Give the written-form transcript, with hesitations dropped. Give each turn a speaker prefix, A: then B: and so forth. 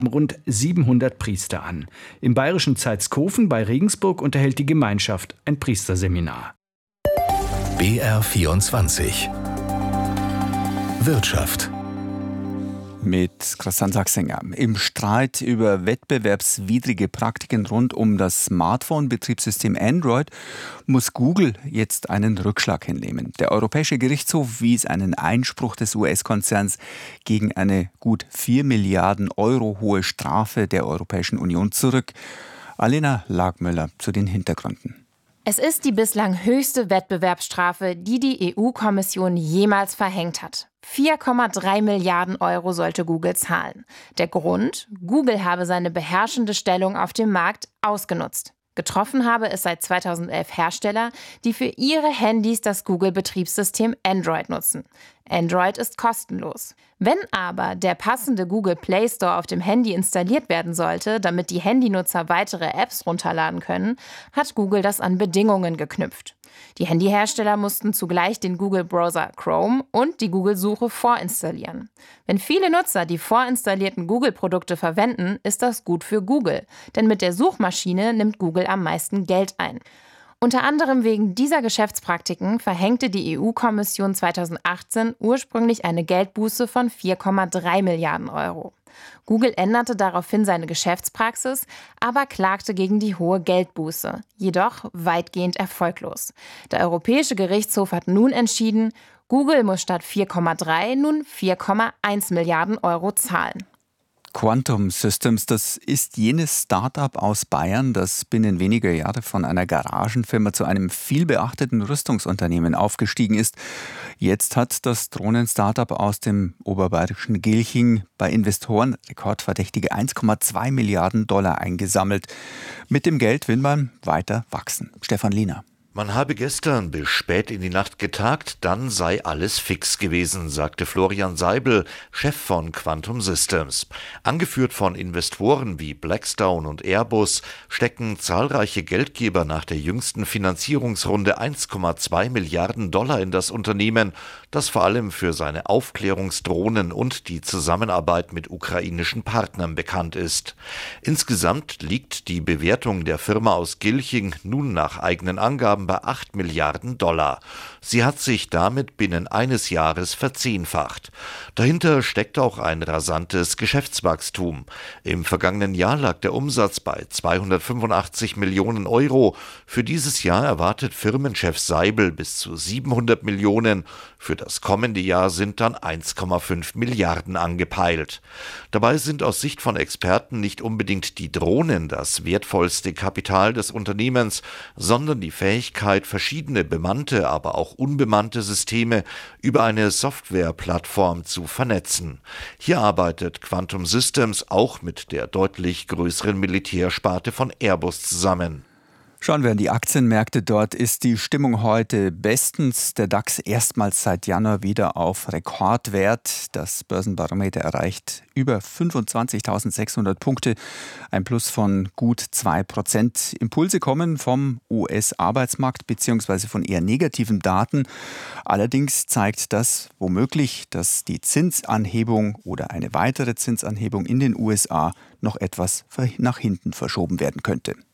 A: rund 700 Priester an. Im bayerischen Zeitskofen bei Regensburg unterhält die Gemeinschaft ein Priesterseminar.
B: BR24 Wirtschaft.
C: Mit Christian Sachsinger. Im Streit über wettbewerbswidrige Praktiken rund um das Smartphone-Betriebssystem Android muss Google jetzt einen Rückschlag hinnehmen. Der Europäische Gerichtshof wies einen Einspruch des US-Konzerns gegen eine gut 4 Milliarden Euro hohe Strafe der Europäischen Union zurück. Alena Lagmüller zu den Hintergründen.
D: Es ist die bislang höchste Wettbewerbsstrafe, die die EU-Kommission jemals verhängt hat. 4,3 Milliarden Euro sollte Google zahlen. Der Grund? Google habe seine beherrschende Stellung auf dem Markt ausgenutzt. Getroffen habe es seit 2011 Hersteller, die für ihre Handys das Google-Betriebssystem Android nutzen. Android ist kostenlos. Wenn aber der passende Google Play Store auf dem Handy installiert werden sollte, damit die Handynutzer weitere Apps runterladen können, hat Google das an Bedingungen geknüpft. Die Handyhersteller mussten zugleich den Google-Browser Chrome und die Google-Suche vorinstallieren. Wenn viele Nutzer die vorinstallierten Google-Produkte verwenden, ist das gut für Google, denn mit der Suchmaschine nimmt Google am meisten Geld ein. Unter anderem wegen dieser Geschäftspraktiken verhängte die EU-Kommission 2018 ursprünglich eine Geldbuße von 4,3 Milliarden Euro. Google änderte daraufhin seine Geschäftspraxis, aber klagte gegen die hohe Geldbuße, jedoch weitgehend erfolglos. Der Europäische Gerichtshof hat nun entschieden, Google muss statt 4,3 nun 4,1 Milliarden Euro zahlen.
C: Quantum Systems, das ist jenes Start-up aus Bayern, das binnen weniger Jahre von einer Garagenfirma zu einem vielbeachteten Rüstungsunternehmen aufgestiegen ist. Jetzt hat das Drohnen-Start-up aus dem oberbayerischen Gilching bei Investoren rekordverdächtige 1,2 Milliarden Dollar eingesammelt. Mit dem Geld will man weiter wachsen. Stefan Lehner.
E: Man habe gestern bis spät in die Nacht getagt, dann sei alles fix gewesen, sagte Florian Seibel, Chef von Quantum Systems. Angeführt von Investoren wie Blackstone und Airbus stecken zahlreiche Geldgeber nach der jüngsten Finanzierungsrunde 1,2 Milliarden Dollar in das Unternehmen, das vor allem für seine Aufklärungsdrohnen und die Zusammenarbeit mit ukrainischen Partnern bekannt ist. Insgesamt liegt die Bewertung der Firma aus Gilching nun nach eigenen Angaben bei 8 Milliarden Dollar. Sie hat sich damit binnen eines Jahres verzehnfacht. Dahinter steckt auch ein rasantes Geschäftswachstum. Im vergangenen Jahr lag der Umsatz bei 285 Millionen Euro. Für dieses Jahr erwartet Firmenchef Seibel bis zu 700 Millionen. Für das kommende Jahr sind dann 1,5 Milliarden angepeilt. Dabei sind aus Sicht von Experten nicht unbedingt die Drohnen das wertvollste Kapital des Unternehmens, sondern die Fähigkeit, verschiedene bemannte, aber auch unbemannte Systeme über eine Softwareplattform zu vernetzen. Hier arbeitet Quantum Systems auch mit der deutlich größeren Militärsparte von Airbus zusammen.
C: Schauen wir an die Aktienmärkte. Dort ist die Stimmung heute bestens. Der DAX erstmals seit Januar wieder auf Rekordwert. Das Börsenbarometer erreicht über 25.600 Punkte, ein Plus von gut 2%. Impulse kommen vom US-Arbeitsmarkt bzw. von eher negativen Daten. Allerdings zeigt das womöglich, dass die Zinsanhebung oder eine weitere Zinsanhebung in den USA noch etwas nach hinten verschoben werden könnte.